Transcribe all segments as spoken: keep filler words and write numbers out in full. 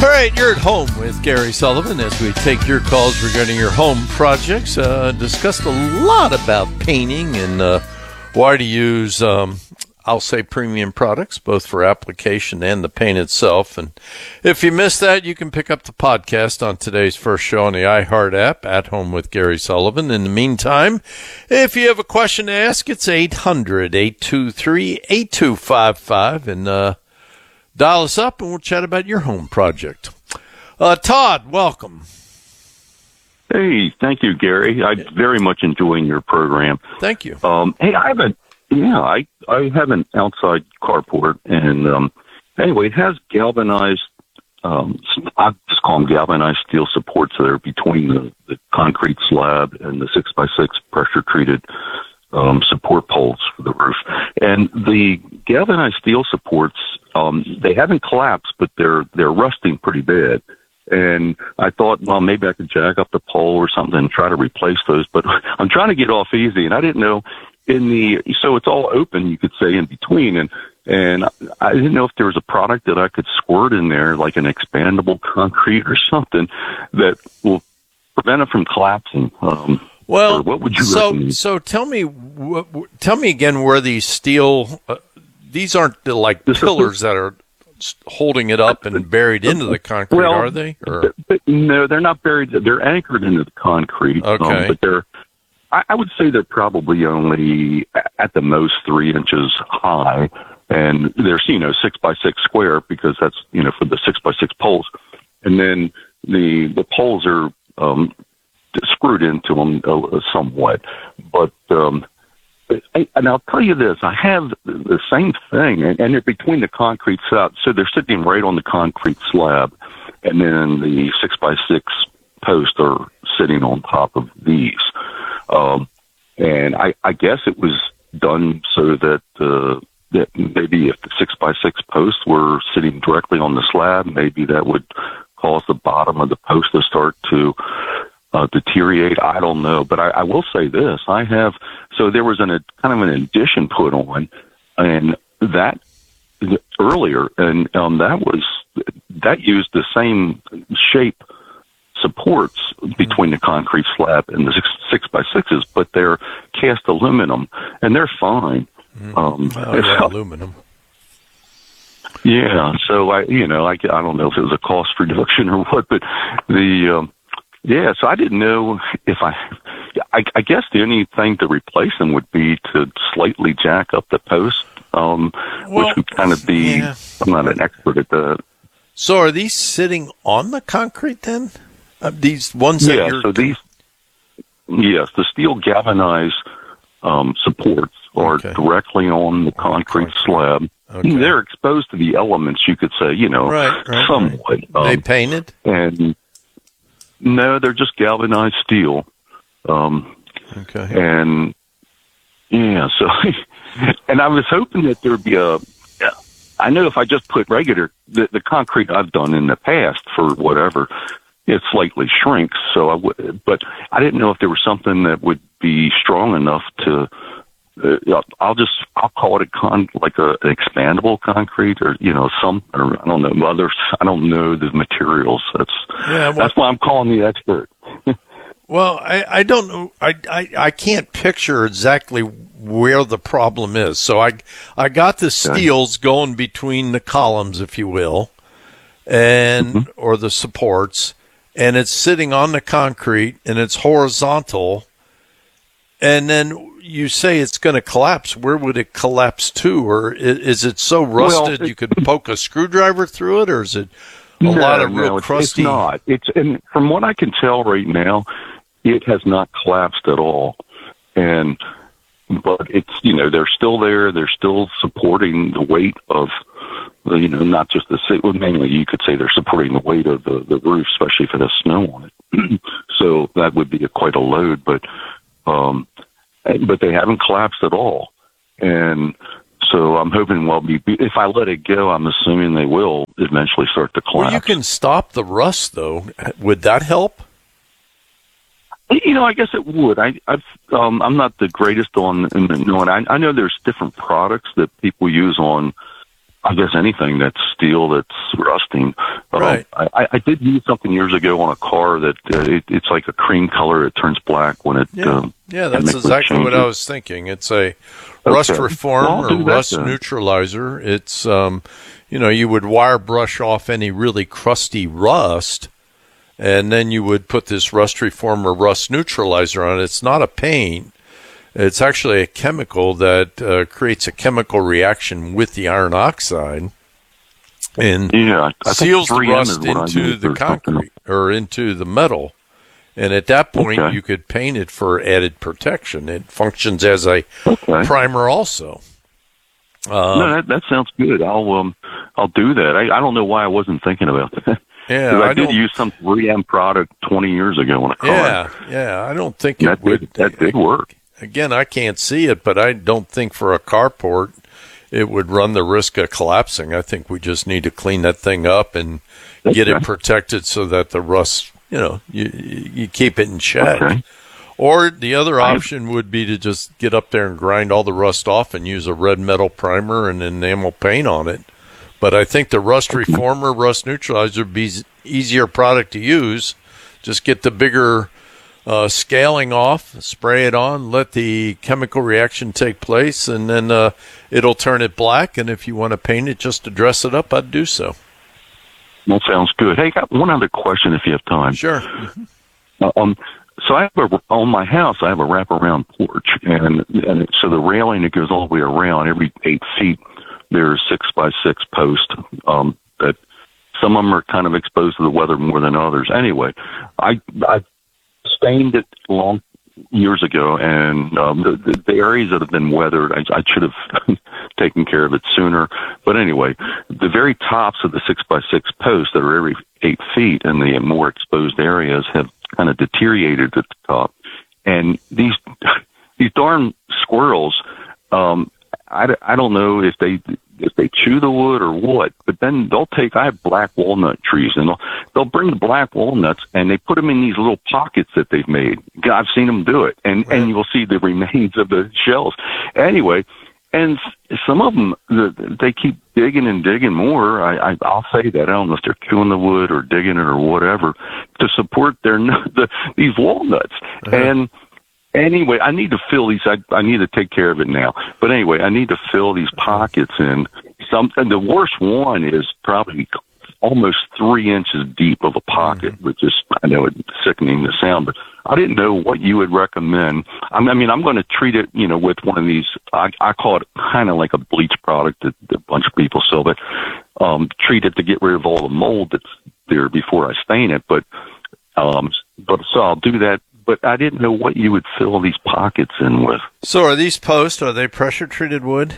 All right, you're at home with Gary Sullivan as we take your calls regarding your home projects. Uh, discussed a lot about painting and uh, why to use, um, I'll say, premium products, both for application and the paint itself. And if you missed that, you can pick up the podcast on today's first show on the iHeart app, At Home with Gary Sullivan. In the meantime, if you have a question to ask, it's eight hundred, eight two three, eight two five five. And, uh, dial us up and we'll chat about your home project. Uh, Todd, welcome. Hey, thank you, Gary. I'm very much enjoying your program. Thank you. Um, hey, I have a, yeah, I, I have an outside carport, and um, anyway, it has galvanized, um, I just call them galvanized steel supports that are between the, the concrete slab and the six by six pressure treated Um, support poles for the roof. And the galvanized steel supports, um, they haven't collapsed, but they're they're rusting pretty bad. And I thought, well, maybe I could jack up the pole or something and try to replace those. But I'm trying to get off easy, and I didn't know in the so it's all open, you could say, in between. And and I didn't know if there was a product that I could squirt in there, like an expandable concrete or something that will prevent it from collapsing. Um, Well, what would you so recommend? so tell me wh- wh- tell me again where these steel uh, these aren't the, like This is- pillars that are s- holding it up and buried into the concrete, Well, are they? Or? But no, they're not buried. They're anchored into the concrete. Okay. Um, but they're, I, I would say they're probably only at the most three inches high, and they're you know six by six square because that's you know for the six by six poles, and then the the poles are um, screwed into them uh, somewhat, but um, I, and I'll tell you this: I have the same thing, and, and they're between the concrete slab, so they're sitting right on the concrete slab, and then the six by six posts are sitting on top of these. Um, and I, I guess it was done so that uh, that maybe if the six by six posts were sitting directly on the slab, maybe that would cause the bottom of the post to start to Uh, deteriorate. I don't know, but I, I will say this: I have. So there was an, a kind of an addition put on, and that earlier, and um, that was that used the same shape supports between the concrete slab and the six, six by sixes, but they're cast aluminum, and they're fine. Mm. Um, oh, yeah, aluminum. Yeah. So I, you know, I, I don't know if it was a cost reduction or what, but the. Um, Yeah, so I didn't know if I, I, I guess the only thing to replace them would be to slightly jack up the post, um, Well, which would kind of be, yeah. I'm not an expert at that. So are these sitting on the concrete then? Uh, these ones that Yeah, you're... so these, yes, the steel galvanized um, supports are Okay. directly on the concrete concrete. slab. Okay. They're exposed to the elements, you could say, you know, Right, right, somewhat. right. They Um, painted? and no, they're just galvanized steel. Um, Okay. And yeah, so, and I was hoping that there'd be a, I know if I just put regular, the, the concrete I've done in the past for whatever, it slightly shrinks. So I would, but I didn't know if there was something that would be strong enough to, uh, I'll just, I'll call it a con, like a, an expandable concrete or, you know, some, or I don't know, others, I don't know the materials. That's, Yeah, well, that's why I'm calling the expert. Well, I, I don't know. I, I, I can't picture exactly where the problem is. So I I got the steels going between the columns, if you will, and Mm-hmm. or the supports, and it's sitting on the concrete and it's horizontal. And then you say it's going to collapse. Where would it collapse to? Or is, is it so rusted Well, it, you could poke a screwdriver through it, or is it a no, lot of real no, it's, crusty? It's not. It's and from what I can tell right now, it has not collapsed at all. And but it's you know they're still there. They're still supporting the weight of you know not just the well, mainly you could say they're supporting the weight of the, the roof, especially if it has snow on it. So that would be a, quite a load, but um, but they haven't collapsed at all. And so I'm hoping, well, be, if I let it go, I'm assuming they will eventually start to collapse. Well, you can stop the rust, though. Would that help? You know, I guess it would. I, I've, um, I'm not the greatest on in knowing. I, I know there's different products that people use on I guess anything that's steel that's rusting. Right. Uh, I, I did use something years ago on a car that uh, it, it's like a cream color. It turns black when it. Yeah, um, yeah that's exactly what I was thinking. It's a rust Okay. reform Well, or rust then. neutralizer. It's, um, you know, you would wire brush off any really crusty rust, and then you would put this rust reform or rust neutralizer on it. It's not a paint. It's actually a chemical that uh, creates a chemical reaction with the iron oxide and yeah, I seals the think rust into the concrete or into the metal. And at that point, okay. you could paint it for added protection. It functions as a okay. primer also. Um, no, that, that sounds good. I'll um, I'll do that. I, I don't know why I wasn't thinking about that. Yeah, I, I did don't, use some three M product twenty years ago on a car. Yeah, yeah. I don't think it that would. Did, that did work. Again, I can't see it, but I don't think for a carport it would run the risk of collapsing. I think we just need to clean that thing up and okay. get it protected so that the rust, you know, you you keep it in check. Okay. Or the other option would be to just get up there and grind all the rust off and use a red metal primer and enamel paint on it. But I think the rust reformer, rust neutralizer would be easier product to use. Just get the bigger uh, scaling off, spray it on, let the chemical reaction take place, and then uh, it'll turn it black. And if you want to paint it just to dress it up, I'd do so. That sounds good. Hey, got one other question if you have time. Sure. Uh, um, so I have a, on my house, I have a wraparound porch, and, and so the railing that goes all the way around, every eight feet, there's six by six posts um, that some of them are kind of exposed to the weather more than others. Anyway, I I stained it long years ago, and um, the, the, the areas that have been weathered, I, I should have taken care of it sooner. But anyway, the very tops of the six by six posts that are every eight feet and the more exposed areas have kind of deteriorated at the top. And these these darn squirrels, um, I, I don't know if they if they chew the wood or what, but then they'll take, I have black walnut trees, and they'll, they'll bring the black walnuts, and they put them in these little pockets that they've made. I've seen them do it, and, right. and you'll see the remains of the shells. Anyway, and some of them, the, they keep digging and digging more. I, I, I'll say that. I don't know if they're chewing the wood or digging it or whatever to support their the, these walnuts. Uh-huh. And anyway, I need to fill these. I, I need to take care of it now. But anyway, I need to fill these pockets in. Some, and the worst one is probably almost three inches deep of a pocket, mm-hmm. which is, I know it's sickening to sound, but I didn't know what you would recommend. I mean, I'm going to treat it, you know, with one of these, I, I call it kind of like a bleach product that, that a bunch of people sell, but um, treat it to get rid of all the mold that's there before I stain it. But, um, but so I'll do that. But I didn't know what you would fill these pockets in with. So are these posts, are they pressure-treated wood?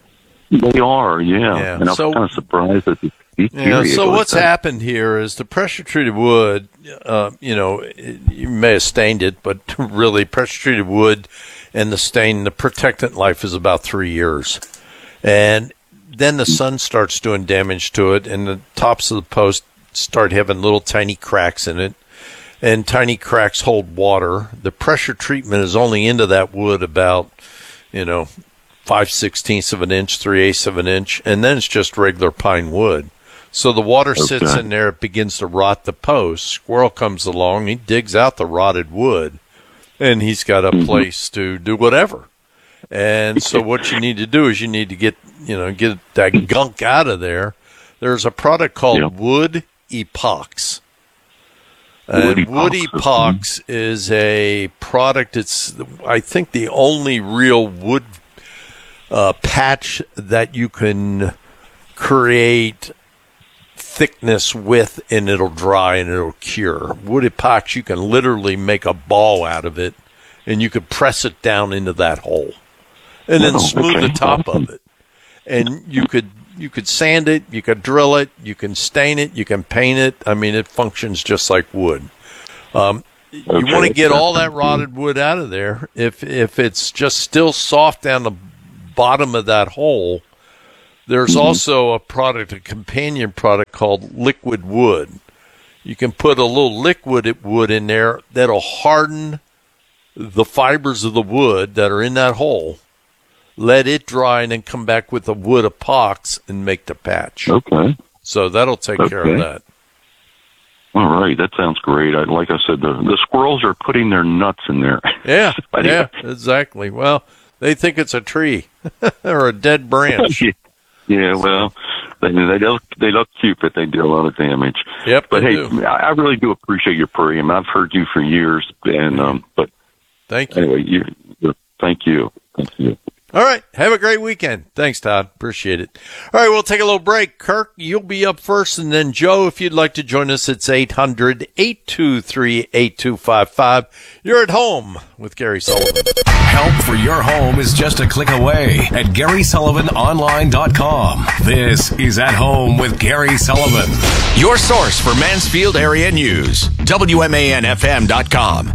They are, yeah. yeah. And I'm so, kind of surprised that it's yeah, so what's that. happened here is the pressure-treated wood, uh, you know, it, you may have stained it, but really pressure-treated wood and the stain, the protectant life is about three years. And then the sun starts doing damage to it, and the tops of the post start having little tiny cracks in it. And tiny cracks hold water. The pressure treatment is only into that wood about, you know, five sixteenths of an inch, three eighths of an inch, and then it's just regular pine wood. So the water okay. sits in there, it begins to rot the post. Squirrel comes along, he digs out the rotted wood, and he's got a mm-hmm. place to do whatever. And so what you need to do is you need to get, you know, get that gunk out of there. There's a product called yep. Wood Epox. And Wood Epox is a product, it's, I think, the only real wood uh, patch that you can create thickness with, and it'll dry and it'll cure. Wood Epox, you can literally make a ball out of it, and you could press it down into that hole, and then oh, smooth okay. the top of it. And you could you could sand it, you could drill it, you can stain it, you can paint it. I mean, it functions just like wood. Um, you okay. want to get all that rotted wood out of there. If if it's just still soft down the bottom of that hole, there's mm-hmm. also a product, a companion product called liquid wood. You can put a little liquid wood in there that'll harden the fibers of the wood that are in that hole. let it dry, and then come back with a wood epox and make the patch. Okay. So that'll take Okay. care of that. All right, that sounds great. I, like I said, the, the squirrels are putting their nuts in there. Yeah, Anyway. yeah, exactly. Well, they think it's a tree or a dead branch. Yeah, well, they they look they look cute, but they do a lot of damage. Yep, but they hey, do. I I really do appreciate your program. I've heard you for years, and um, but Thank you. anyway, you, you thank you, thank you. All right. Have a great weekend. Thanks, Todd. Appreciate it. All right. We'll take a little break. Kirk, you'll be up first. And then Joe, if you'd like to join us, it's eight hundred, eight two three, eight two five five. You're at home with Gary Sullivan. Help for your home is just a click away at Gary Sullivan Online dot com. This is At Home with Gary Sullivan. Your source for Mansfield area news. W M A N F M dot com.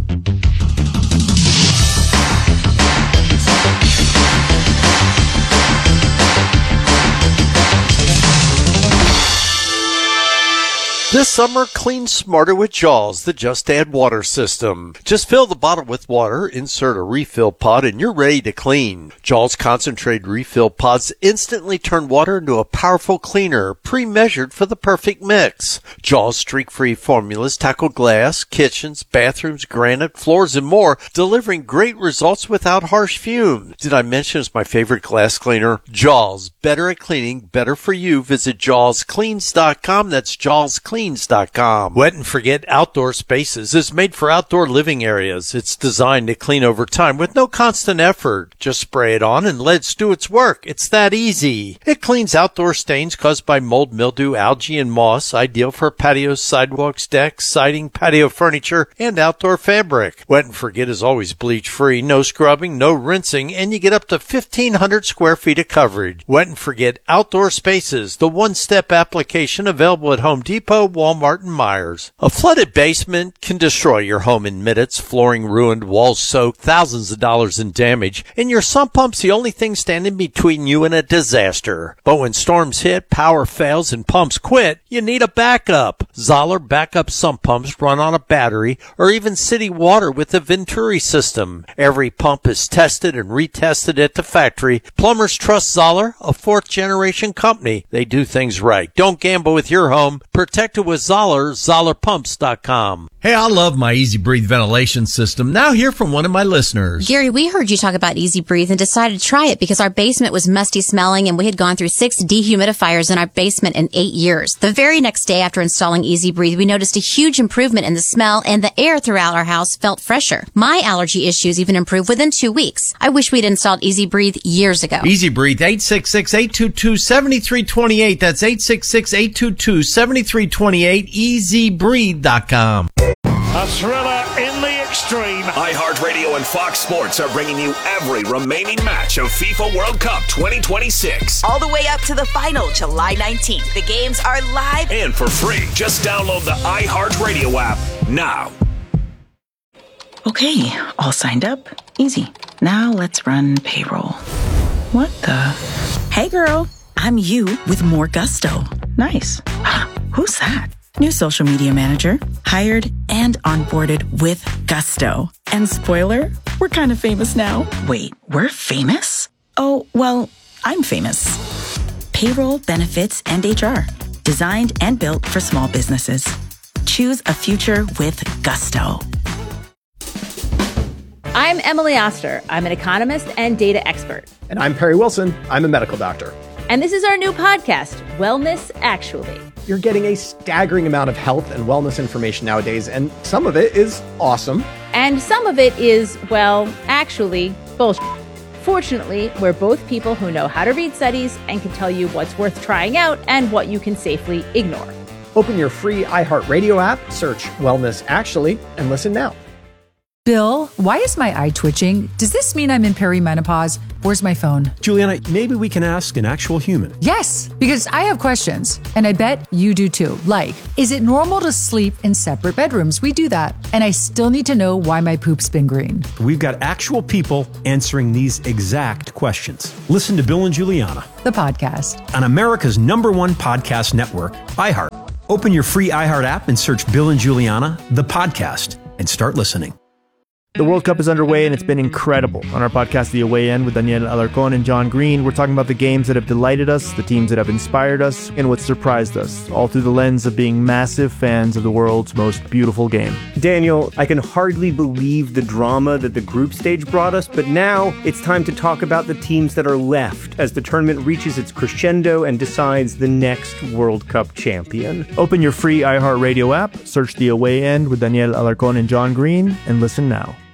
This summer, clean smarter with Jaws, the Just Add Water system. Just fill the bottle with water, insert a refill pod, and you're ready to clean. Jaws concentrated refill pods instantly turn water into a powerful cleaner, pre-measured for the perfect mix. Jaws streak-free formulas tackle glass, kitchens, bathrooms, granite, floors, and more, delivering great results without harsh fumes. Did I mention it's my favorite glass cleaner? Jaws, better at cleaning, better for you. Visit jaws cleans dot com. That's jaws cleans dot com. Wet and Forget Outdoor Spaces is made for outdoor living areas. It's designed to clean over time with no constant effort. Just spray it on and let it do its work. It's that easy. It cleans outdoor stains caused by mold, mildew, algae, and moss, ideal for patios, sidewalks, decks, siding, patio furniture, and outdoor fabric. Wet and Forget is always bleach-free, no scrubbing, no rinsing, and you get up to fifteen hundred square feet of coverage. Wet and Forget Outdoor Spaces, the one-step application available at Home Depot, Walmart, and Myers. A flooded basement can destroy your home in minutes. Flooring ruined, walls soaked, thousands of dollars in damage, and your sump pump's the only thing standing between you and a disaster. But when storms hit, power fails, and pumps quit, you need a backup. Zoller backup sump pumps run on a battery or even city water with the Venturi system. Every pump is tested and retested at the factory. Plumbers trust Zoller, a fourth-generation company. They do things right. Don't gamble with your home. Protect it with Zoller, zoller pumps dot com. Hey, I love my Easy Breathe ventilation system. Now hear from one of my listeners. Gary, we heard you talk about Easy Breathe and decided to try it because our basement was musty smelling and we had gone through six dehumidifiers in our basement in eight years. The very next day after installing Easy Breathe, we noticed a huge improvement in the smell and the air throughout our house felt fresher. My allergy issues even improved within two weeks. I wish we'd installed Easy Breathe years ago. Easy Breathe, eight six six, eight two two, seven three two eight. That's eight six six, eight two two, seven three two eight, easy breathe dot com. A thriller in the extreme. iHeartRadio and Fox Sports are bringing you every remaining match of FIFA World Cup twenty twenty-six. All the way up to the final, July nineteenth. The games are live And for free, just download the iHeartRadio app now. Okay, all signed up. Easy. Now let's run payroll. What the? Hey girl, I'm you with more gusto. Nice. Who's that? New social media manager, hired and onboarded with gusto. And spoiler, we're kind of famous now. Wait, we're famous? Oh, well, I'm famous. Payroll, benefits, and H R. Designed and built for small businesses. Choose a future with gusto. I'm Emily Oster. I'm an economist and data expert. And I'm Perry Wilson. I'm a medical doctor. And this is our new podcast, Wellness Actually. You're getting a staggering amount of health and wellness information nowadays, and some of it is awesome. And some of it is, well, actually, bullshit. Fortunately, we're both people who know how to read studies and can tell you what's worth trying out and what you can safely ignore. Open your free iHeartRadio app, search Wellness Actually, and listen now. Bill, why is my eye twitching? Does this mean I'm in perimenopause? Where's my phone? Juliana, maybe we can ask an actual human. Yes, because I have questions, and I bet you do too. Like, is it normal to sleep in separate bedrooms? We do that. And I still need to know why my poop's been green. We've got actual people answering these exact questions. Listen to Bill and Juliana, the podcast, on America's number one podcast network, iHeart. Open your free iHeart app and search Bill and Juliana, the podcast, and start listening. The World Cup is underway and it's been incredible. On our podcast, The Away End, with Daniel Alarcón and John Green, we're talking about the games that have delighted us, the teams that have inspired us, and what surprised us, all through the lens of being massive fans of the world's most beautiful game. Daniel, I can hardly believe the drama that the group stage brought us, but now it's time to talk about the teams that are left as the tournament reaches its crescendo and decides the next World Cup champion. Open your free iHeartRadio app, search The Away End with Daniel Alarcón and John Green, and listen now.